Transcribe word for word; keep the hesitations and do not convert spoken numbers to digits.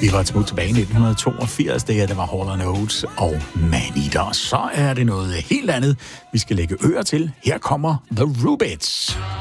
Vi var et smut tilbage i nitten toogfirs, det her, det var Hall and Oates og Maneater. Så er det noget helt andet, vi skal lægge øre til. Her kommer The Rubettes.